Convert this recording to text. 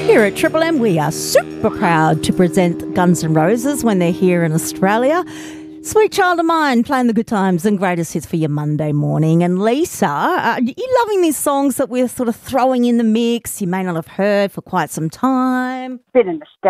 Here at Triple M, we are super proud to present Guns N' Roses when they're here in Australia. Sweet Child of Mine, playing the good times and greatest hits for your Monday morning. And Lisa, are you loving these songs that we're sort of throwing in the mix? You may not have heard for quite some time. Bit of nostalgia.